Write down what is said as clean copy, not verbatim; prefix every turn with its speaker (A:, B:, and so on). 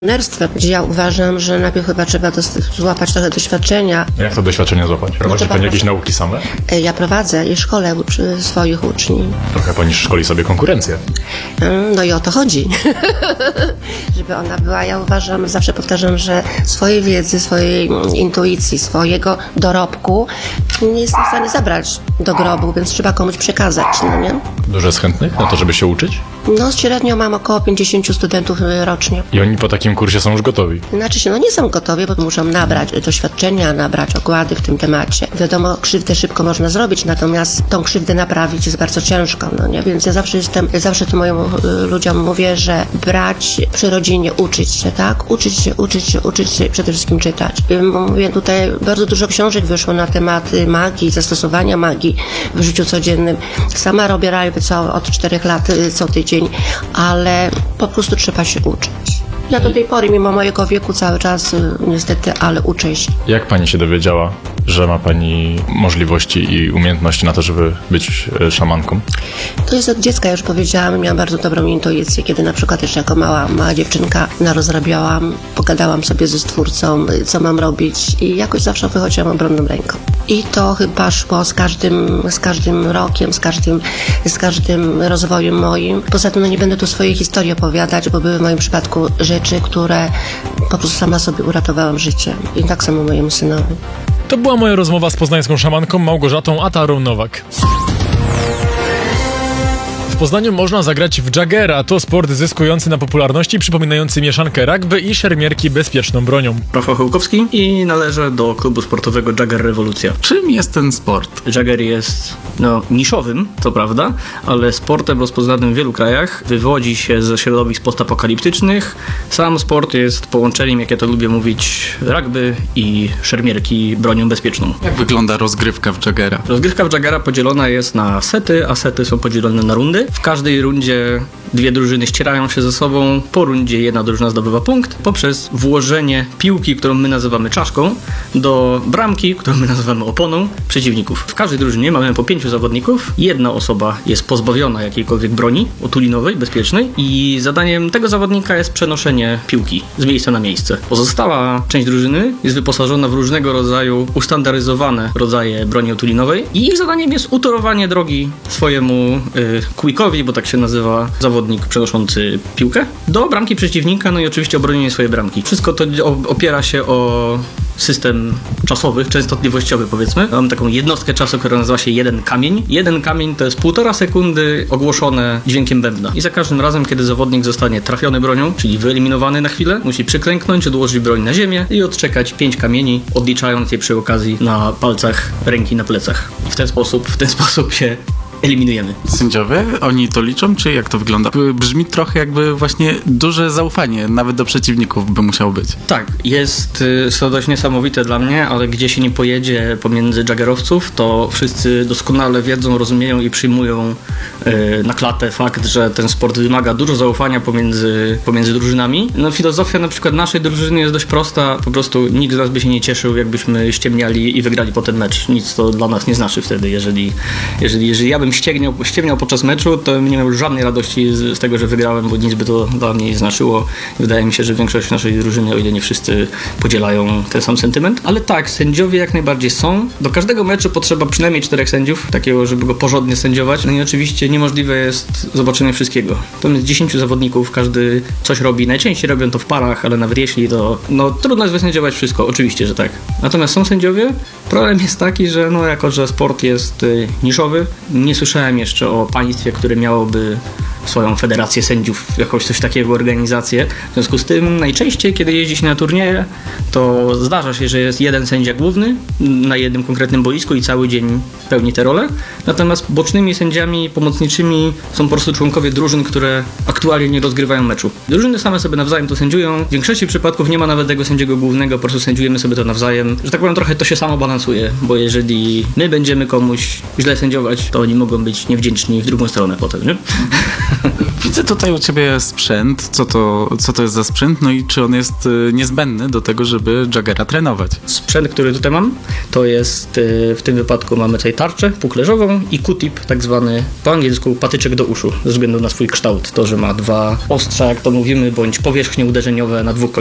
A: Nerstwem, gdzie ja uważam, że najpierw chyba trzeba złapać trochę doświadczenia.
B: Jak to doświadczenie złapać? Prowadzi Pani jakieś nauki same?
A: Ja prowadzę i szkolę swoich uczniów.
B: Trochę Pani szkoli sobie konkurencję.
A: No i o to chodzi. Żeby ona była, ja uważam, zawsze powtarzam, że swojej wiedzy, swojej intuicji, swojego dorobku nie jestem w stanie zabrać do grobu, więc trzeba komuś przekazać, no nie?
B: Dużo jest chętnych na to, żeby się uczyć?
A: No średnio mam około 50 studentów rocznie.
B: I oni po takim kursie są już gotowi?
A: Znaczy no nie są gotowi, bo muszą nabrać doświadczenia, nabrać okłady w tym temacie. Wiadomo, krzywdę szybko można zrobić, natomiast tą krzywdę naprawić jest bardzo ciężko, no nie? Więc ja zawsze to moim ludziom mówię, że brać przy rodzinie, uczyć się, tak? Uczyć się, przede wszystkim czytać. Mówię, tutaj bardzo dużo książek wyszło na temat magii, zastosowania magii w życiu codziennym. Sama robię rajby od 4 lat co tydzień, ale po prostu trzeba się uczyć. Ja do tej pory, mimo mojego wieku, cały czas niestety, ale uczę się.
B: Jak Pani się dowiedziała, że ma Pani możliwości i umiejętności na to, żeby być szamanką?
A: To jest od dziecka, ja już powiedziałam, miałam bardzo dobrą intuicję, kiedy na przykład jeszcze jako mała dziewczynka rozrabiałam, pogadałam sobie ze Stwórcą, co mam robić i jakoś zawsze wychodziłam obronną ręką. I to chyba szło z każdym rokiem, z każdym rozwojem moim. Poza tym nie będę tu swojej historii opowiadać, bo były w moim przypadku rzeczy, które po prostu sama sobie uratowałam życie. I tak samo mojemu synowi.
C: To była moja rozmowa z poznańską szamanką Małgorzatą Atarą-Nowak. W Poznaniu można zagrać w Jaggera. To sport zyskujący na popularności, przypominający mieszankę rugby i szermierki bezpieczną bronią.
D: Rafał Chełkowski i należę do klubu sportowego Jagger Rewolucja.
E: Czym jest ten sport?
D: Jagger jest niszowym, to prawda, ale sportem rozpoznanym w wielu krajach. Wywodzi się ze środowisk postapokaliptycznych. Sam sport jest połączeniem, jak ja to lubię mówić, rugby i szermierki bronią bezpieczną.
E: Jak wygląda rozgrywka w Jaggera?
D: Rozgrywka w Jaggera podzielona jest na sety, a sety są podzielone na rundy. W każdej rundzie 2 drużyny ścierają się ze sobą. Po rundzie jedna drużyna zdobywa punkt poprzez włożenie piłki, którą my nazywamy czaszką, do bramki, którą my nazywamy oponą, przeciwników. W każdej drużynie mamy po 5 zawodników. Jedna osoba jest pozbawiona jakiejkolwiek broni otulinowej, bezpiecznej i zadaniem tego zawodnika jest przenoszenie piłki z miejsca na miejsce. Pozostała część drużyny jest wyposażona w różnego rodzaju ustandaryzowane rodzaje broni otulinowej i ich zadaniem jest utorowanie drogi swojemu quickowi, bo tak się nazywa zawodnik przenoszący piłkę, do bramki przeciwnika, no i oczywiście obronienie swojej bramki. Wszystko to opiera się o system czasowy, częstotliwościowy powiedzmy. Mamy taką jednostkę czasu, która nazywa się 1 kamień. 1 kamień to jest 1,5 sekundy ogłoszone dźwiękiem bębna. I za każdym razem, kiedy zawodnik zostanie trafiony bronią, czyli wyeliminowany na chwilę, musi przyklęknąć, odłożyć broń na ziemię i odczekać 5 kamieni, odliczając je przy okazji na palcach ręki na plecach. I w ten sposób się eliminujemy.
E: Sędziowie? Oni to liczą, czy jak to wygląda? Brzmi trochę jakby właśnie duże zaufanie, nawet do przeciwników by musiało być.
D: Tak, jest to dość niesamowite dla mnie, ale gdzie się nie pojedzie pomiędzy jaggerowców, to wszyscy doskonale wiedzą, rozumieją i przyjmują na klatę fakt, że ten sport wymaga dużo zaufania pomiędzy drużynami. No filozofia na przykład naszej drużyny jest dość prosta, po prostu nikt z nas by się nie cieszył, jakbyśmy ściemniali i wygrali po ten mecz. Nic to dla nas nie znaczy wtedy, jeżeli ja bym ściemniał podczas meczu, to nie miał żadnej radości z tego, że wygrałem, bo nic by to dla mnie nie znaczyło. Wydaje mi się, że większość naszej drużyny, o ile nie wszyscy, podzielają ten sam sentyment. Ale tak, sędziowie jak najbardziej są. Do każdego meczu potrzeba przynajmniej 4 sędziów, takiego, żeby go porządnie sędziować. No i oczywiście niemożliwe jest zobaczenie wszystkiego. To jest 10 zawodników, każdy coś robi. Najczęściej robią to w parach, ale nawet jeśli to... trudno jest wysędziować wszystko, oczywiście, że tak. Natomiast są sędziowie. Problem jest taki, że jako że sport jest niszowy, nie słyszałem jeszcze o państwie, które miałoby swoją federację sędziów, jakoś coś takiego, organizację. W związku z tym najczęściej, kiedy jeździ się na turnieje, to zdarza się, że jest jeden sędzia główny na jednym konkretnym boisku i cały dzień pełni tę rolę. Natomiast bocznymi sędziami pomocniczymi są po prostu członkowie drużyn, które aktualnie nie rozgrywają meczu. Drużyny same sobie nawzajem to sędziują. W większości przypadków nie ma nawet tego sędziego głównego, po prostu sędziujemy sobie to nawzajem. Że tak powiem, trochę to się samo balansuje, bo jeżeli my będziemy komuś źle sędziować, to oni mogą być niewdzięczni w drugą stronę potem, nie?
E: Widzę tutaj u ciebie sprzęt. Co to jest za sprzęt? No i czy on jest niezbędny do tego, żeby Jaggera trenować?
D: Sprzęt, który tutaj mam, to jest w tym wypadku mamy tutaj tarczę puklerzową i Q-tip, tak zwany po angielsku patyczek do uszu, ze względu na swój kształt. To, że ma dwa ostrza, jak to mówimy, bądź powierzchnie uderzeniowe na dwóch końcach.